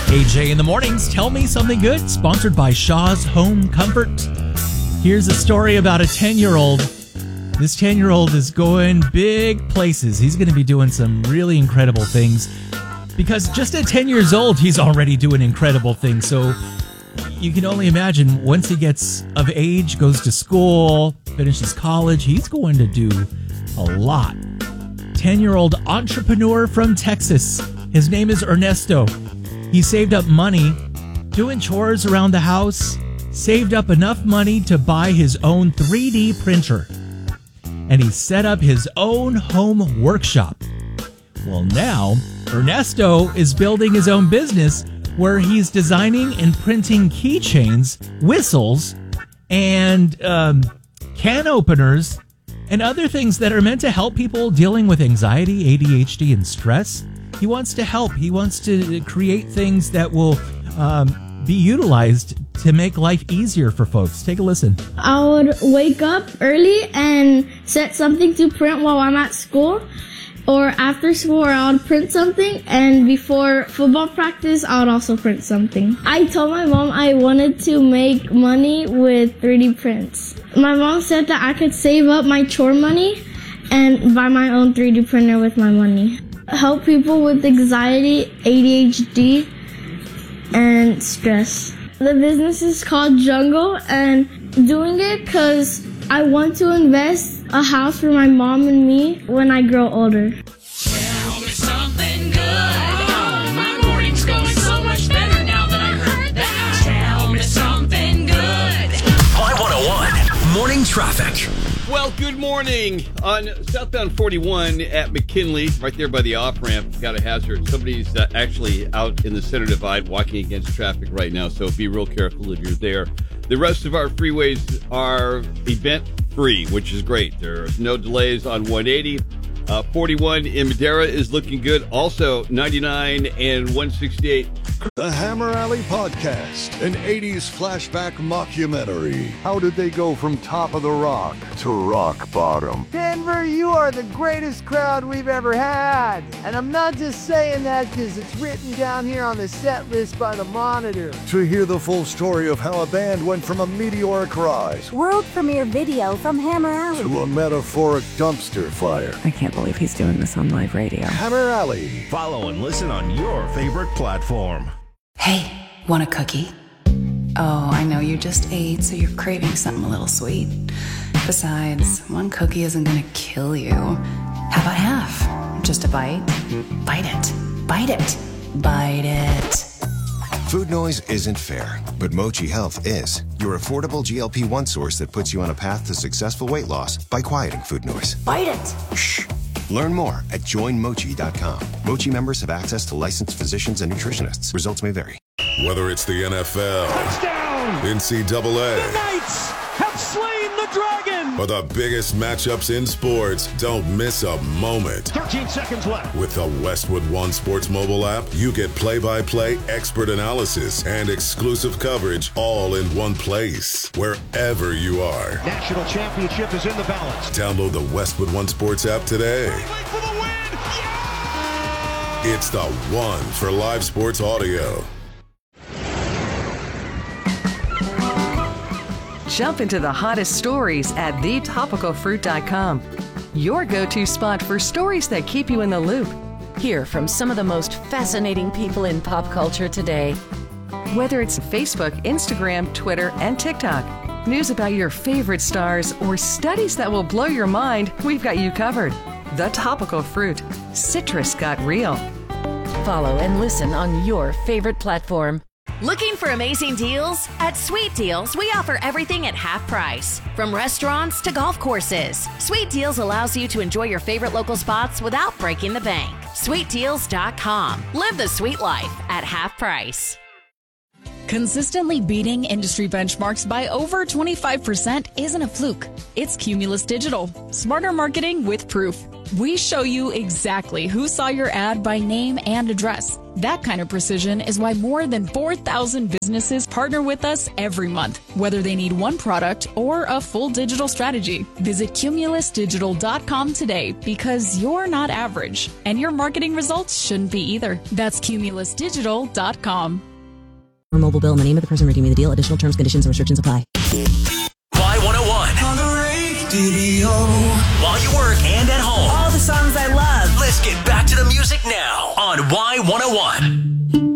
AJ in the mornings, Tell Me Something Good, sponsored by Shaw's Home Comfort. Here's a story about a 10-year-old. This 10-year-old is going big places. He's going to be doing some really incredible things because just at 10 years old, he's already doing incredible things. So you can only imagine once he gets of age, goes to school, finishes college, he's going to do a lot. 10-year-old entrepreneur from Texas. His name is Ernesto. He saved up money, doing chores around the house, saved up enough money to buy his own 3D printer. And he set up his own home workshop. Well, now, Ernesto is building his own business where he's designing and printing keychains, whistles, and can openers, and other things that are meant to help people dealing with anxiety, ADHD, and stress. He wants to help. He wants to create things that will be utilized to make life easier for folks. Take a listen. I would wake up early and set something to print while I'm at school, or after school I would print something, and before football practice I would also print something. I told my mom I wanted to make money with 3D prints. My mom said that I could save up my chore money and buy my own 3D printer with my money. Help people with anxiety, ADHD, and stress. The business is called Jungle, and doing it because I want to invest a house for my mom and me when I grow older. Tell me something good. Oh, my morning's going so much better now that I heard that. Tell me something good. Y101 Morning Traffic. Well, good morning. On southbound 41 at McKinley, right there by the off-ramp, got a hazard. Somebody's actually out in the center divide walking against traffic right now, so be real careful if you're there. The rest of our freeways are event-free, which is great. There's no delays on 180. 41 in Madera is looking good. Also, 99 and 168. The Hammer Alley Podcast, an 80s flashback mockumentary. How did they go from top of the rock to rock bottom? Denver, you are the greatest crowd we've ever had. And I'm not just saying that because it's written down here on the set list by the Monitor. To hear the full story of how a band went from a meteoric rise world premiere video from Hammer Alley to a metaphoric dumpster fire. I can't believe he's doing this on live radio. Hammer Alley. Follow and listen on your favorite platform. Hey, want a cookie? Oh, I know you just ate, so you're craving something a little sweet. Besides, one cookie isn't gonna kill you. How about half? Just a bite? Bite it. Bite it. Bite it. Food noise isn't fair, but Mochi Health is. Your affordable GLP-1 source that puts you on a path to successful weight loss by quieting food noise. Bite it. Shh. Learn more at joinmochi.com. Mochi members have access to licensed physicians and nutritionists. Results may vary. Whether it's the NFL, touchdown, NCAA, the Knights have slain the dragon, or the biggest matchups in sports, don't miss a moment. 13 seconds left. With the Westwood One Sports mobile app, you get play-by-play expert analysis and exclusive coverage all in one place, wherever you are. National championship is in the balance. Download the Westwood One Sports app today. For the win. Yeah! It's the one for live sports audio. Jump into the hottest stories at thetopicalfruit.com. Your go-to spot for stories that keep you in the loop. Hear from some of the most fascinating people in pop culture today. Whether it's Facebook, Instagram, Twitter, and TikTok, news about your favorite stars, or studies that will blow your mind, we've got you covered. The Topical Fruit. Citrus got real. Follow and listen on your favorite platform. Looking for amazing deals? At Sweet Deals, we offer everything at half price. From restaurants to golf courses, Sweet Deals allows you to enjoy your favorite local spots without breaking the bank. SweetDeals.com. Live the sweet life at half price. Consistently beating industry benchmarks by over 25% isn't a fluke. It's Cumulus Digital. Smarter marketing with proof. We show you exactly who saw your ad by name and address. That kind of precision is why more than 4,000 businesses partner with us every month, whether they need one product or a full digital strategy. Visit cumulusdigital.com today because you're not average, and your marketing results shouldn't be either. That's cumulusdigital.com. Or mobile bill in the name of the person redeeming the deal. Additional terms, conditions, and restrictions apply. Y101. On the radio. While you work and at home. All the songs I love. Let's get back to the music now on Y101.